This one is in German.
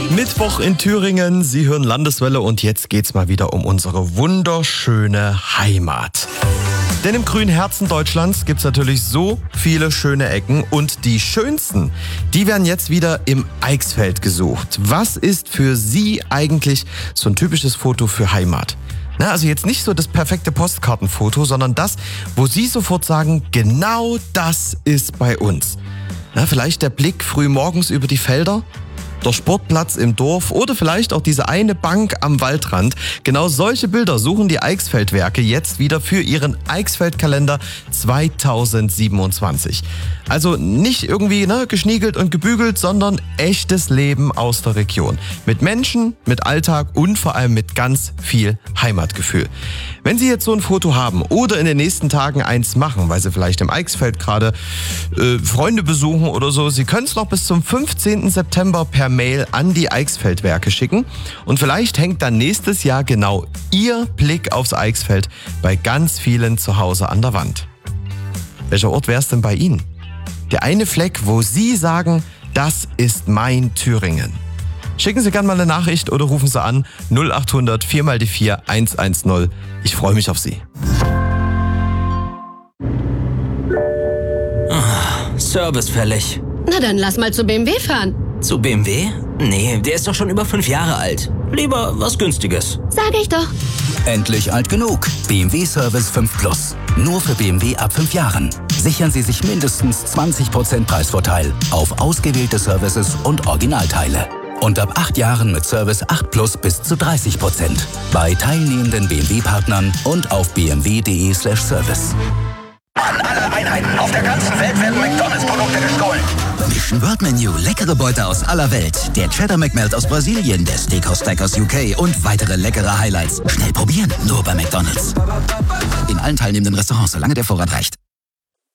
Mittwoch in Thüringen, Sie hören Landeswelle und jetzt geht's mal wieder um unsere wunderschöne Heimat. Denn im grünen Herzen Deutschlands gibt's natürlich so viele schöne Ecken und die schönsten, die werden jetzt wieder im Eichsfeld gesucht. Was ist für Sie eigentlich so ein typisches Foto für Heimat? Na, also jetzt nicht so das perfekte Postkartenfoto, sondern das, wo Sie sofort sagen, genau das ist bei uns. Na, vielleicht der Blick früh morgens über die Felder, der Sportplatz im Dorf oder vielleicht auch diese eine Bank am Waldrand. Genau solche Bilder suchen die Eichsfeldwerke jetzt wieder für ihren Eichsfeldkalender 2027. Also nicht irgendwie geschniegelt und gebügelt, sondern echtes Leben aus der Region. Mit Menschen, mit Alltag und vor allem mit ganz viel Heimatgefühl. Wenn Sie jetzt so ein Foto haben oder in den nächsten Tagen eins machen, weil Sie vielleicht im Eichsfeld gerade Freunde besuchen oder so, Sie können es noch bis zum 15. September per Mail an die Eichsfeldwerke schicken und vielleicht hängt dann nächstes Jahr genau Ihr Blick aufs Eichsfeld bei ganz vielen zu Hause an der Wand. Welcher Ort wäre es denn bei Ihnen? Der eine Fleck, wo Sie sagen, das ist mein Thüringen. Schicken Sie gerne mal eine Nachricht oder rufen Sie an 0800 4x4 110. Ich freue mich auf Sie. Service fällig. Na dann lass mal zu BMW fahren. Zu BMW? Nee, der ist doch schon über 5 Jahre alt. Lieber was Günstiges. Sag ich doch. Endlich alt genug. BMW Service 5 Plus. Nur für BMW ab 5 Jahren. Sichern Sie sich mindestens 20% Preisvorteil auf ausgewählte Services und Originalteile. Und ab 8 Jahren mit Service 8 Plus bis zu 30%. Bei teilnehmenden BMW-Partnern und auf bmw.de/service. An alle Einheiten auf der ganzen Welt werden McDonalds-Produkte gestohlen. Mission World Menu, leckere Beute aus aller Welt. Der Cheddar McMelt aus Brasilien, der Steakhouse Stack aus UK und weitere leckere Highlights. Schnell probieren, nur bei McDonalds. In allen teilnehmenden Restaurants, solange der Vorrat reicht.